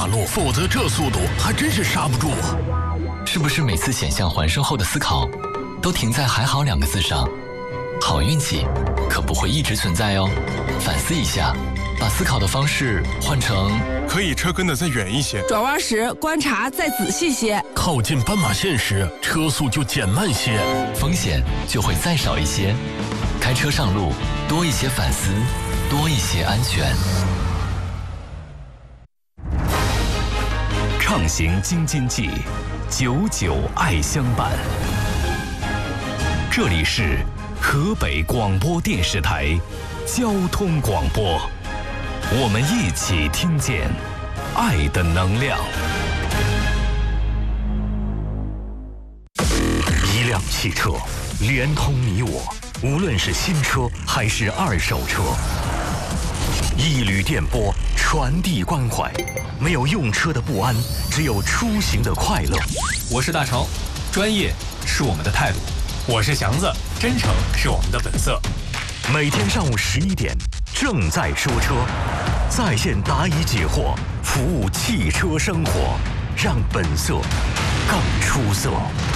马路，否则这速度还真是刹不住啊！ 是不是每次险象环生后的思考，都停在“还好”2个字上？好运气可不会一直存在哦，反思一下，把思考的方式换成可以车跟得再远一些， 转弯时观察再仔细些， 靠近斑马线时车速就减慢些， 风险就会再少一些。开车上路，多一些反思，多一些安全。 畅行京津冀，久久爱相伴。这里是河北广播电视台交通广播，我们一起听见爱的能量。一辆汽车连通你我，无论是新车还是二手车。一缕电波传递关怀，没有用车的不安，只有出行的快乐。 我是大成，专业是我们的态度；我是祥子，真诚是我们的本色。 每天上午11点，正在说车，在线答疑解惑，服务汽车生活，让本色更出色。